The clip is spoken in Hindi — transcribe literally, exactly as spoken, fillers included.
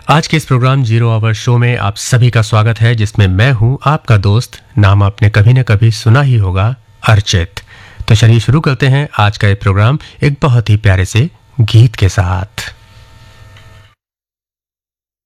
आज के इस प्रोग्राम जीरो आवर शो में आप सभी का स्वागत है, जिसमें मैं हूं आपका दोस्त, नाम आपने कभी न कभी सुना ही होगा, अर्चित। तो चलिए शुरू करते हैं आज का ये प्रोग्राम एक बहुत ही प्यारे से गीत के साथ।